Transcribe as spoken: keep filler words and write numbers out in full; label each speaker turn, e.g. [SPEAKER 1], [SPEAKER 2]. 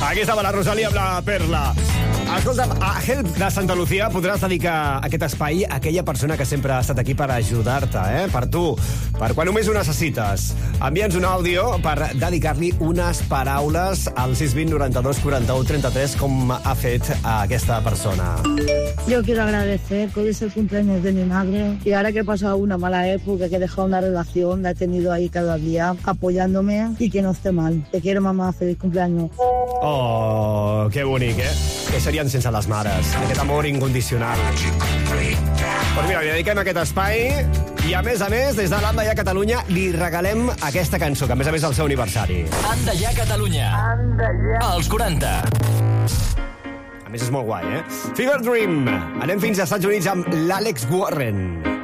[SPEAKER 1] Aquí estava la Rosalía amb la Perla. Escolta, a Help de Santa Lucía podràs dedicar aquest espai a aquella persona que sempre ha estat aquí per ajudar-te, eh? Per tu, per quan només ho necessites. Envia'ns un àudio per dedicar-li unes paraules al sis vint noranta-dos quaranta-u trenta-tres, com ha fet a aquesta persona.
[SPEAKER 2] Yo quiero agradecer que hoy es el cumpleaños de mi madre y ahora que he pasado una mala época, que he dejado una relación, la he tenido ahí cada día apoyándome y que no esté mal. Te quiero, mamá, feliz cumpleaños.
[SPEAKER 1] Oh, que bonic, eh? Què serien sense les mares? Aquest amor incondicional. Doncs mira, li dediquem aquest espai i, a més a més, des de l'Anda Ja Catalunya li regalem aquesta cançó, que a més a més és el seu aniversari.
[SPEAKER 3] Anda Ja Catalunya.
[SPEAKER 2] Anda ja.
[SPEAKER 3] Als quaranta.
[SPEAKER 1] A més, és molt guai, eh? Fever Dream. Anem fins als Estats Units amb l'Àlex Warren.